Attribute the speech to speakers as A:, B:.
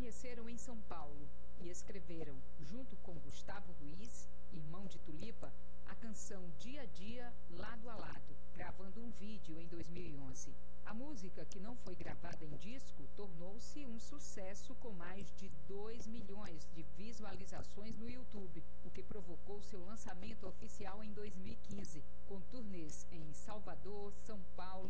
A: conheceram em São Paulo e escreveram, junto com Gustavo Ruiz, irmão de Tulipa, a canção Dia a Dia, Lado a Lado, gravando um vídeo em 2011. A música, que não foi gravada em disco, tornou-se um sucesso com mais de 2 milhões de visualizações no YouTube, o que provocou seu lançamento oficial em 2015, com turnês em Salvador, São Paulo,